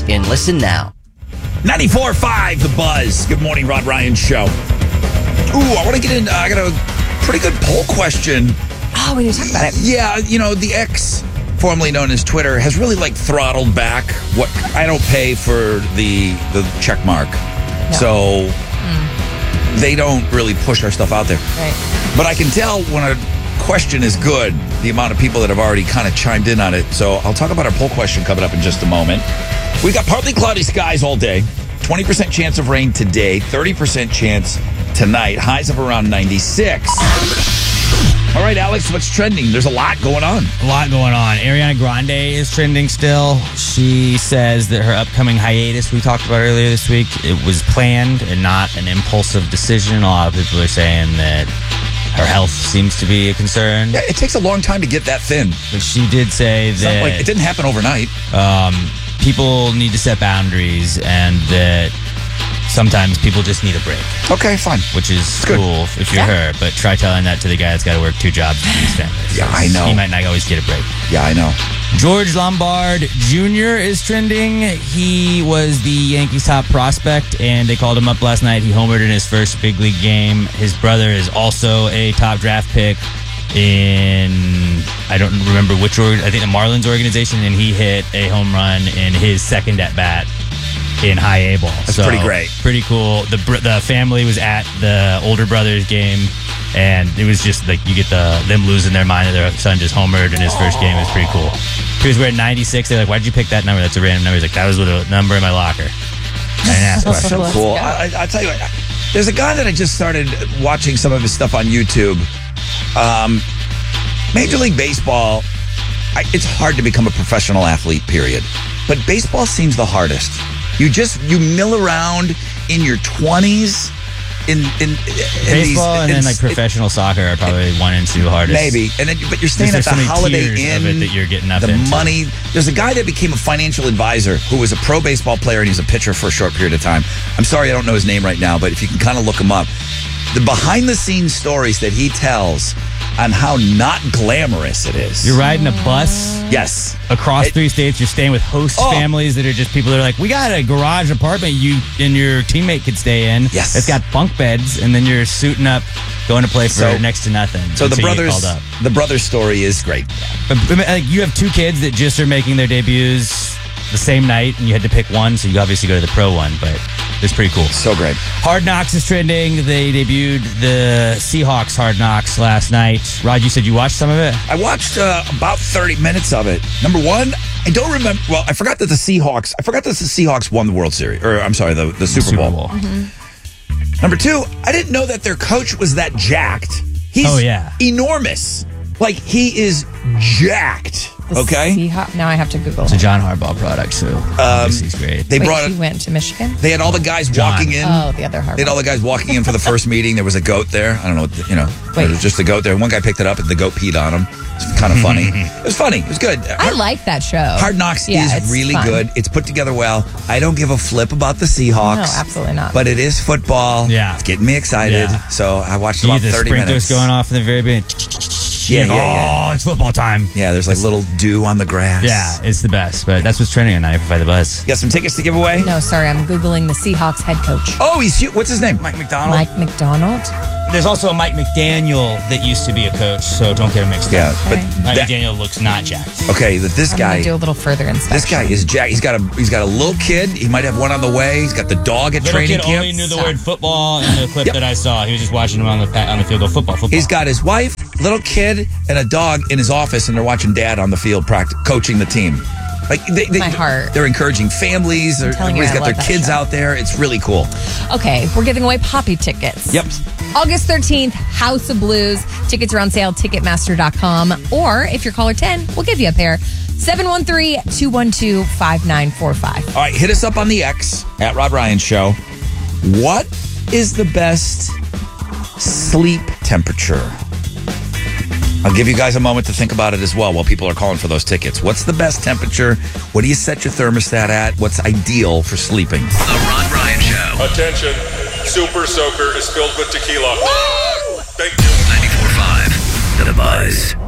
Yankees in Listen Now. 94.5 The Buzz. Good morning, Rod Ryan Show. Ooh, I want to get in. I got a pretty good poll question. Oh, we need to talk about it. Yeah, the X, formerly known as Twitter, has really throttled back what I don't pay for the check mark. No. So they don't really push our stuff out there. Right. But I can tell when a question is good, the amount of people that have already kind of chimed in on it. So I'll talk about our poll question coming up in just a moment. We got partly cloudy skies all day, 20% chance of rain today, 30% chance tonight, highs of around 96. All right, Alex, what's trending? There's a lot going on. A lot going on. Ariana Grande is trending still. She says that her upcoming hiatus we talked about earlier this week, it was planned and not an impulsive decision. A lot of people are saying that her health seems to be a concern. Yeah, it takes a long time to get that thin. But she did say that it didn't happen overnight. People need to set boundaries and that sometimes people just need a break. Okay, fine. Which is cool if you're her, but try telling that to the guy that's got to work 2 jobs to feed his family. Yeah, I know. He might not always get a break. Yeah, I know. George Lombard Jr. is trending. He was the Yankees' top prospect, and they called him up last night. He homered in his first big league game. His brother is also a top draft pick in, I don't remember which I think the Marlins organization, and he hit a home run in his second at-bat in high A ball. That's pretty great. Pretty cool. The family was at the older brother's game, and it was just you get them losing their mind that their son just homered in his first game. It was pretty cool. He was wearing 96. They're like, why'd you pick that number? That's a random number. He's like, that was a number in my locker. I didn't ask questions. So cool. I'll tell you what, there's a guy that I just started watching some of his stuff on YouTube. Major League Baseball, it's hard to become a professional athlete, period. But baseball seems the hardest. You mill around in your 20s in baseball and then professional soccer are probably 1 and 2 hardest. Maybe, but you're staying at the Holiday Inn. Of it that you're getting up the into. Money. There's a guy that became a financial advisor who was a pro baseball player and he was a pitcher for a short period of time. I'm sorry I don't know his name right now, but if you can kind of look him up, the behind the scenes stories that he tells on how not glamorous it is. You're riding a bus. Yes. Across 3 states, you're staying with host families that are just people that are like, we got a garage apartment you and your teammate could stay in. Yes. It's got bunk beds, and then you're suiting up, going to play for next to nothing. So the brothers story is great. But you have 2 kids that just are making their debuts the same night, and you had to pick one, so you obviously go to the pro one, but it's pretty cool. So great. Hard Knocks is trending. They debuted the Seahawks Hard Knocks last night. Rod, you said you watched some of it? I watched about 30 minutes of it. Number one, I don't remember. Well, I forgot that the Seahawks won the World Series. Or, I'm sorry, the Super Bowl. Mm-hmm. Number 2, I didn't know that their coach was that jacked. He's enormous. He is jacked. Okay. Now I have to Google. It's a John Harbaugh product, so he's great. He went to Michigan. They had all the guys walking in. Oh, the other Harbaugh. They had all the guys walking in for the first meeting. There was a goat there. I don't know what there was just a goat there. One guy picked it up and the goat peed on him. It's kind of funny. It was funny. It was good. I like that show. Hard Knocks is really good. It's put together well. I don't give a flip about the Seahawks. No, absolutely not. But it is football. Yeah. It's getting me excited. Yeah. So I watched about 30 minutes. Sprinklers going off in the very beginning. Yeah. It's football time. Yeah, there's little dew on the grass. Yeah, it's the best. But that's what's trending on 95 The Buzz. You got some tickets to give away? No, sorry. I'm Googling the Seahawks head coach. Oh, what's his name? Mike McDonald. Mike McDonald? There's also a Mike McDaniel that used to be a coach, so don't get him mixed up. Yeah, but Mike McDaniel looks not jacked. Okay, this guy. I'm gonna do a little further inspection. This guy is jacked. He's got a little kid. He might have one on the way. He's got the dog at training camp. Little kid only knew the word football in the clip that I saw. He was just watching him on the field go football. He's got his wife, little kid, and a dog in his office, and they're watching dad on the field coaching the team. My heart. They're encouraging families. Everybody's got their kids out there. It's really cool. Okay, we're giving away Poppy tickets. Yep. August 13th, House of Blues. Tickets are on sale, Ticketmaster.com. Or if you're caller 10, we'll give you a pair. 713-212-5945. All right, hit us up on the X at Rod Ryan Show. What is the best sleep temperature? I'll give you guys a moment to think about it as well while people are calling for those tickets. What's the best temperature? What do you set your thermostat at? What's ideal for sleeping? The Rod Ryan Show. Attention, Super Soaker is filled with tequila. Woo! Thank you. 94.5 The Buzz.